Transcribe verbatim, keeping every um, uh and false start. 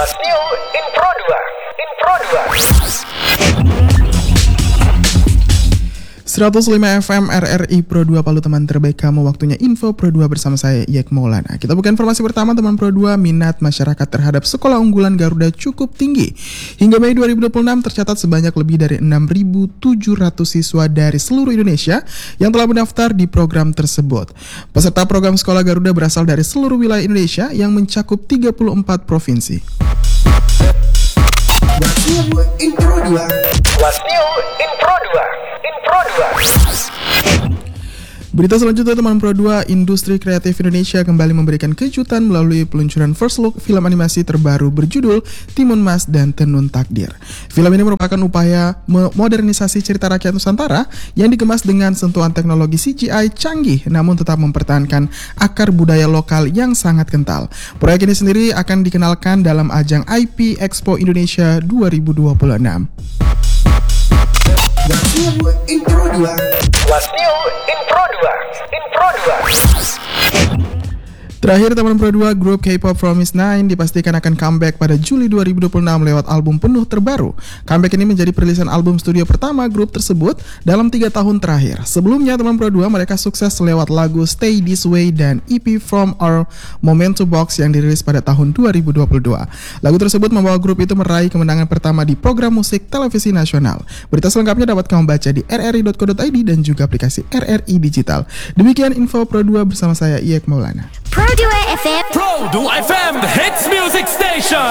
What's new in Pro dua? In Pro dua. seratus lima F M R R I Pro dua Palu, teman terbaik kamu. Waktunya info Pro dua bersama saya Yek Maulana. Kita buka informasi pertama, teman Pro dua. Minat masyarakat terhadap sekolah unggulan Garuda cukup tinggi. Hingga Mei dua ribu dua puluh enam tercatat sebanyak lebih dari enam ribu tujuh ratus siswa dari seluruh Indonesia yang telah mendaftar di program tersebut. Peserta program sekolah Garuda berasal dari seluruh wilayah Indonesia yang mencakup tiga puluh empat provinsi. What's new in Pro dua? What's new in Pro dua? In Pro dua. Berita selanjutnya, teman Pro dua, industri kreatif Indonesia kembali memberikan kejutan melalui peluncuran first look film animasi terbaru berjudul Timun Mas dan Tenun Takdir. Film ini merupakan upaya modernisasi cerita rakyat Nusantara yang dikemas dengan sentuhan teknologi C G I canggih namun tetap mempertahankan akar budaya lokal yang sangat kental. Proyek ini sendiri akan dikenalkan dalam ajang I P Expo Indonesia dua ribu dua puluh enam. What's new in Pro dua? What's new in Pro dua? In Pro dua. Terakhir, teman Pro dua, grup K-pop Promise Nine dipastikan akan comeback pada Juli dua ribu dua puluh enam lewat album penuh terbaru. Comeback ini menjadi perilisan album studio pertama grup tersebut dalam tiga tahun terakhir. Sebelumnya, teman Pro dua, mereka sukses lewat lagu Stay This Way dan E P From Our Memento Box yang dirilis pada tahun dua ribu dua puluh dua. Lagu tersebut membawa grup itu meraih kemenangan pertama di program musik televisi nasional. Berita selengkapnya dapat kamu baca di r r i dot co dot i d dan juga aplikasi R R I Digital. Demikian info Pro dua bersama saya Yek Maulana. Pro dua F M. Pro dua F M, the hits music station.